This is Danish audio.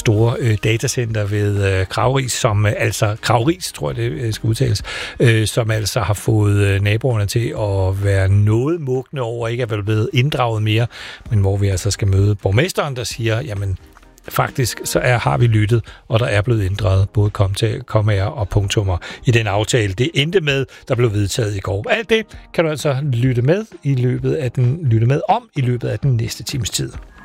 store datacenter ved Kravris, som altså Kravris, tror jeg det skal udtales, som altså har fået naboerne til at være noget mugne over, ikke er vel blevet inddraget mere, men hvor vi altså skal møde borgmesteren, der siger, jamen faktisk så har vi lyttet, og der er blevet ændret både kommaer og punktummer i den aftale. Det endte med, der blev vedtaget i går. Alt det kan du altså lytte med om i løbet af den næste times tid.